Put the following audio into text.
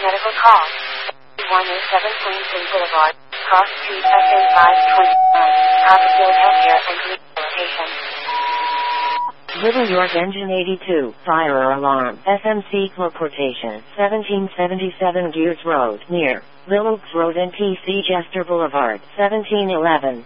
medical call. 107 Queensland Boulevard, Cross Street, SA 529, Copperfield Healthcare and Rehabilitation. Little York Engine 82, fire alarm, FMC Corporation, 1777 Gears Road, near Little Oaks Road and PC Jester Boulevard, 1711.